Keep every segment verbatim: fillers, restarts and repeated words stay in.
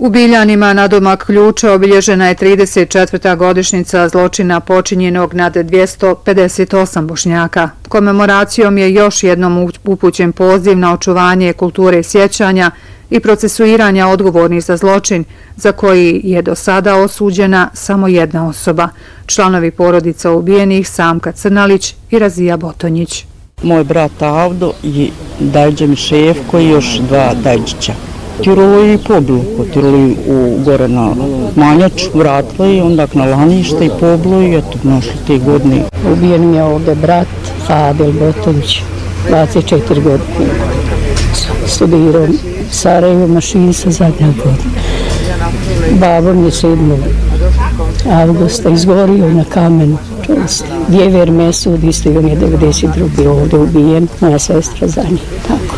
U Biljanima nadomak Ključa obilježena je trideset četvrta godišnjica zločina počinjenog nad dvjesto pedeset osam Bošnjaka. Komemoracijom je još jednom upućen poziv na očuvanje kulture sjećanja i procesuiranja odgovornih za zločin, za koji je do sada osuđena samo jedna osoba, članovi porodica ubijenih Samka Crnalić i Razija Botonjić. Moj brat Avdo i Dajđa Miševko i još dva Dajđića. Tirali i pobilo, potirali u gore na Manjač, vratili i onda na Lanište i pobilo i eto, našli te godine. Ubijen mi je ovdje brat Fabel Botović, dvadeset četiri godine. Studirao Sarajevo mašinista zadnja godina. Babo mi je sedmog avgusta izgorio na kamenu. Vjever Mesud, isto on je devedeset druge ovdje ubijen, moja sestra za njih. Tako.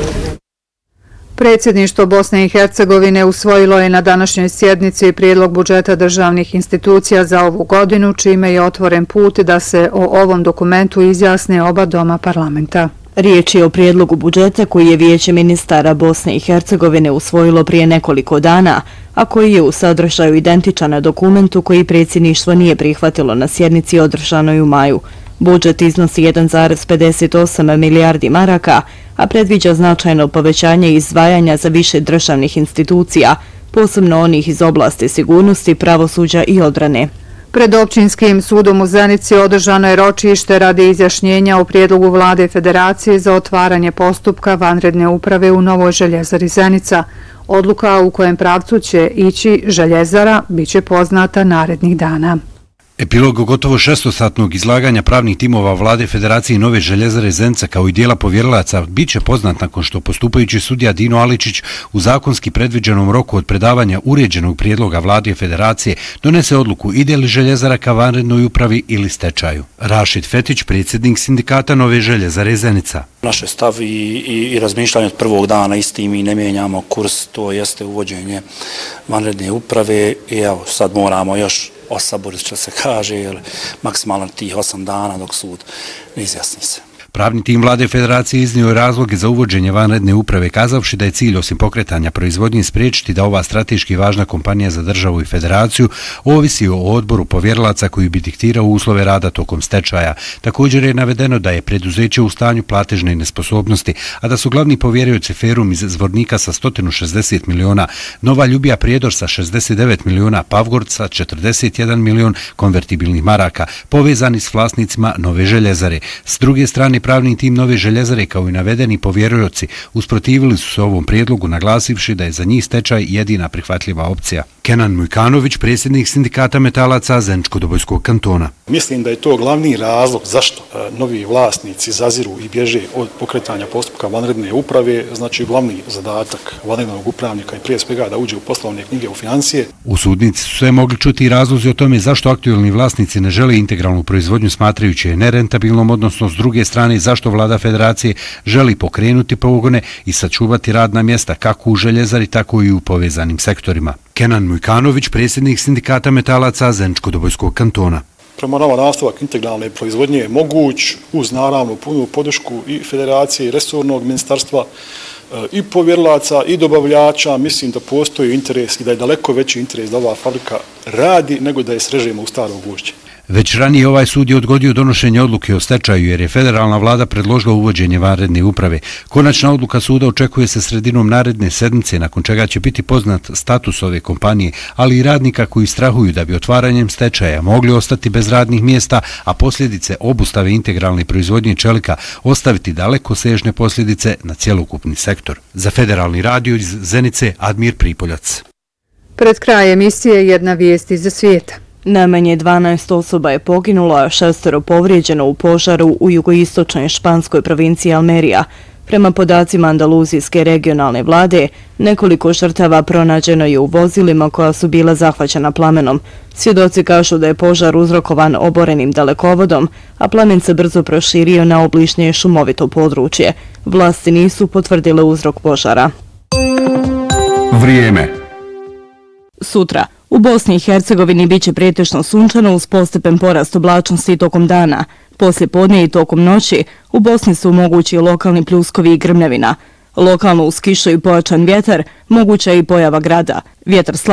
Predsjedništvo Bosne i Hercegovine usvojilo je na današnjoj sjednici prijedlog budžeta državnih institucija za ovu godinu, čime je otvoren put da se o ovom dokumentu izjasne oba doma parlamenta. Riječ je o prijedlogu budžeta koji je Vijeće ministara Bosne i Hercegovine usvojilo prije nekoliko dana, a koji je u sadržaju identičan na dokumentu koji predsjedništvo nije prihvatilo na sjednici održanoj u maju. Budžet iznosi jedan zarez pedeset osam milijardi maraka, a predviđa značajno povećanje izdvajanja za više državnih institucija, posebno onih iz oblasti sigurnosti, pravosuđa i odbrane. Pred općinskim sudom u Zenici održano je ročište radi izjašnjenja o prijedlogu vlade Federacije za otvaranje postupka vanredne uprave u novoj željezari Zenica. Odluka u kojem pravcu će ići željezara biće poznata narednih dana. Epilog gotovo šestosatnog izlaganja pravnih timova vlade Federacije i Nove željezare Zenica kao i dijela povjerilaca bit će poznat nakon što postupajući sudija Dino Aličić u zakonski predviđenom roku od predavanja uređenog prijedloga vlade Federacije donese odluku ide li željezara ka vanrednoj upravi ili stečaju. Rašid Fetić, predsjednik sindikata Nove željezare Zenica. Naše stav i, i, i razmišljanje od prvog dana isti, mi ne mijenjamo kurs, to jeste uvođenje vanredne uprave i evo sad moramo još osaborit što se kaže, jer maksimalno tih osam dana dok sud ne izjasni se. Pravni tim vlade Federacije iznio je razloge za uvođenje vanredne uprave, kazavši da je cilj osim pokretanja proizvodnje spriječiti da ova strateški važna kompanija za državu i federaciju ovisi o odboru povjerilaca koji bi diktirao uslove rada tokom stečaja. Također je navedeno da je preduzeće u stanju platežne nesposobnosti, a da su glavni povjerioci Ferum iz Zvornika sa sto šezdeset miliona, Nova Ljubija Prijedor sa šezdeset devet miliona, Pavgord sa četrdeset jedan milion konvertibilnih maraka, povezani s vlasnicima Nove željezare. S druge strane, pravni tim Nove željezare kao i navedeni povjerioci usprotivili su se ovom prijedlogu naglasivši da je za njih stečaj jedina prihvatljiva opcija. Kenan Mujkanović, predsjednik sindikata metalaca Zeničko-Dobojskog kantona. Mislim da je to glavni razlog zašto novi vlasnici zaziru i bježe od pokretanja postupka vanredne uprave, znači glavni zadatak vanrednog upravnika je prije svega da uđe u poslovne knjige, u financije. U sudnici su se mogli čuti i razlozi o tome zašto aktuelni vlasnici ne žele integralnu proizvodnju smatrajući je nerentabilnom, odnosno s druge strane zašto vlada Federacije želi pokrenuti pogone i sačuvati radna mjesta kako u željezari, tako i u povezanim sektorima. Kenan Mujkanović, predsjednik sindikata metalaca Zeničko-Dobojskog kantona. Prema nama nastavak integralne proizvodnje je moguć uz naravno punu podršku i Federacije i resornog ministarstva i povjerilaca i dobavljača. Mislim da postoji interes i da je daleko veći interes da ova fabrika radi nego da je srežemo u staro gvožđe. Već ranije ovaj sud je odgodio donošenje odluke o stečaju jer je federalna vlada predložila uvođenje vanredne uprave. Konačna odluka suda očekuje se sredinom naredne sedmice, nakon čega će biti poznat status ove kompanije, ali i radnika koji strahuju da bi otvaranjem stečaja mogli ostati bez radnih mjesta, a posljedice obustave integralne proizvodnje čelika ostaviti daleko sežne posljedice na cjelokupni sektor. Za Federalni radio iz Zenice, Admir Pripoljac. Pred kraj emisije jedna vijest iz svijeta. Najmanje dvanaest osoba je poginulo, a šestero povrijeđeno u požaru u jugoistočnoj španskoj provinciji Almerija. Prema podacima andaluzijske regionalne vlade, nekoliko žrtava pronađeno je u vozilima koja su bila zahvaćena plamenom. Svjedoci kažu da je požar uzrokovan oborenim dalekovodom, a plamen se brzo proširio na obližnje šumovito područje. Vlasti nisu potvrdile uzrok požara. Vrijeme. Sutra. U Bosni i Hercegovini biće pretežno sunčano uz postepen porast oblačnosti tokom dana. Poslije podne i tokom noći u Bosni su mogući lokalni pljuskovi i grmljavina. Lokalno uz kišu i pojačan vjetar moguća je i pojava grada. Vjetar